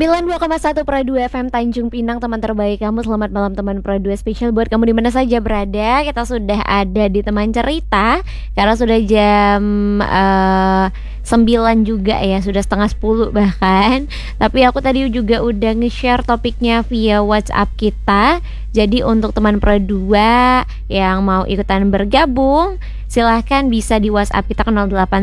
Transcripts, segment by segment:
92,1 Pro 2 FM Tanjung Pinang, teman terbaik kamu. Selamat malam teman Pro 2, spesial buat kamu di mana saja berada. Kita sudah ada di teman cerita karena sudah jam 9 juga ya, sudah setengah 10 bahkan. Tapi aku tadi juga udah nge-share topiknya via WhatsApp kita. Jadi untuk teman Pro 2 yang mau ikutan bergabung, silahkan bisa di WhatsApp kita ke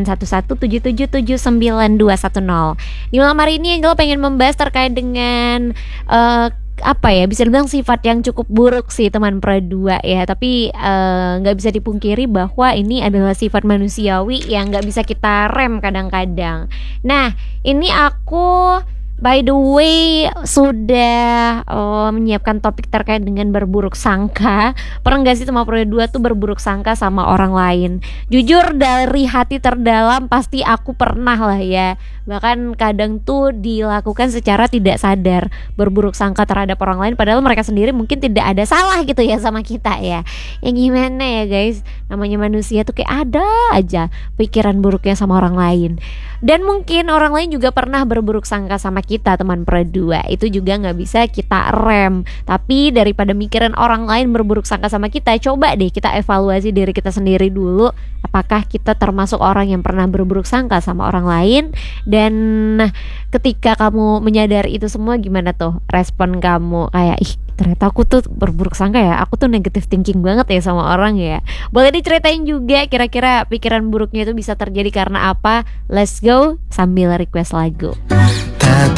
081177792210. Di malam hari ini Angel pengen membahas terkait dengan bisa dibilang sifat yang cukup buruk sih teman Pro 2 ya. Tapi nggak bisa dipungkiri bahwa ini adalah sifat manusiawi yang nggak bisa kita rem kadang-kadang. Nah, ini aku by the way sudah menyiapkan topik terkait dengan berburuk sangka. Pernah gak sih teman Pro 2 tuh berburuk sangka sama orang lain? Jujur dari hati terdalam pasti aku pernah lah ya. Bahkan kadang tuh dilakukan secara tidak sadar, berburuk sangka terhadap orang lain padahal mereka sendiri mungkin tidak ada salah gitu ya sama kita ya. Yang gimana ya guys, namanya manusia tuh kayak ada aja pikiran buruknya sama orang lain. Dan mungkin orang lain juga pernah berburuk sangka sama kita teman Pro 2. Itu juga gak bisa kita rem. Tapi daripada mikirin orang lain berburuk sangka sama kita, coba deh kita evaluasi diri kita sendiri dulu. Apakah kita termasuk orang yang pernah berburuk sangka sama orang lain? Dan ketika kamu menyadari itu semua, gimana tuh respon kamu? Kayak ternyata aku tuh berburuk sangka ya, aku tuh negative thinking banget ya sama orang ya. Boleh diceritain juga kira-kira pikiran buruknya itu bisa terjadi karena apa? Let's go sambil request lagu.